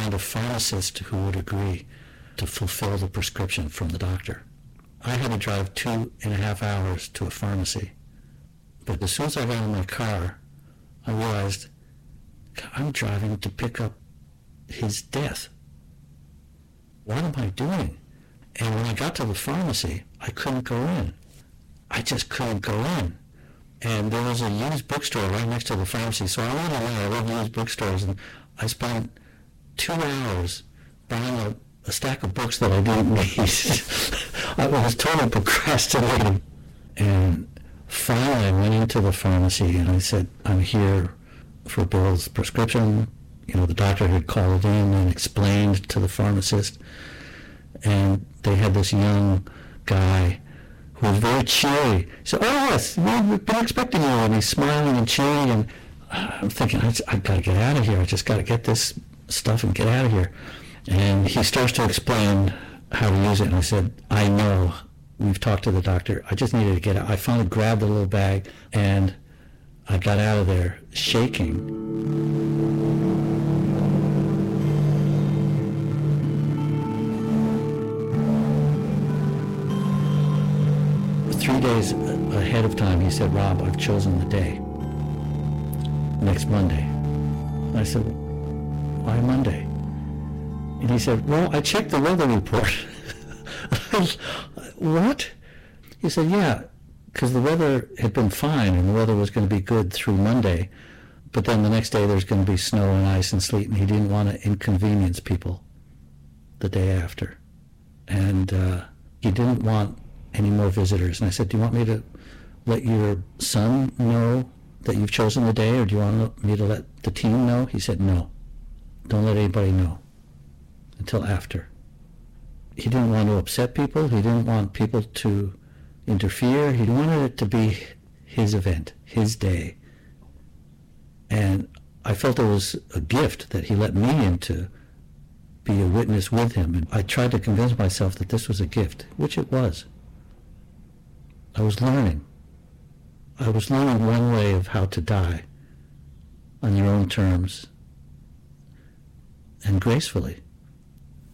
find a pharmacist who would agree to fulfill the prescription from the doctor. I had to drive 2.5 hours to a pharmacy. But as soon as I got in my car, I realized I'm driving to pick up his death. What am I doing? And when I got to the pharmacy, I couldn't go in. I just couldn't go in. And there was a used bookstore right next to the pharmacy. So I went in there, I love used bookstores, and I spent 2 hours buying a stack of books that I didn't need. I was totally procrastinating. And finally I went into the pharmacy and I said, I'm here for Bill's prescription. The doctor had called in and explained to the pharmacist. And they had this young guy who was very cheery. He said, oh yes, we've been expecting you. And he's smiling and cheery. And I'm thinking, I've got to get out of here. I just got to get this stuff and get out of here. And he starts to explain how to use it. And I said, I know. We've talked to the doctor. I just needed to get out. I finally grabbed the little bag and I got out of there shaking. 3 days ahead of time, he said, Rob, I've chosen the day. Next Monday. And I said, why Monday? And he said, well, I checked the weather report. What? He said, yeah, because the weather had been fine and the weather was going to be good through Monday, but then the next day there's going to be snow and ice and sleet, and he didn't want to inconvenience people the day after. And he didn't want any more visitors. And I said, do you want me to let your son know that you've chosen the day, or do you want me to let the team know? He said, no, don't let anybody know until after. He didn't want to upset people. He didn't want people to interfere. He wanted it to be his event, his day. And I felt it was a gift that he let me in to be a witness with him. And I tried to convince myself that this was a gift, which it was. I was learning. I was learning one way of how to die on your own terms and gracefully.